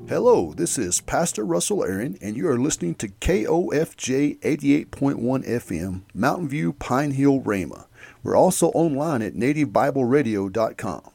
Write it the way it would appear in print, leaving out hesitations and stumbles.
Hello, this is Pastor Russell Aaron, and you are listening to KOFJ 88.1 FM, Mountain View, Pine Hill, Rama. We're also online at nativebibleradio.com.